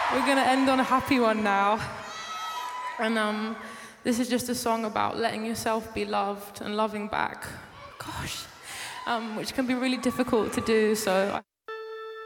We're going to end on a happy one now. And this is just a song about letting yourself be loved and loving back. Gosh. Which can be really difficult to do, so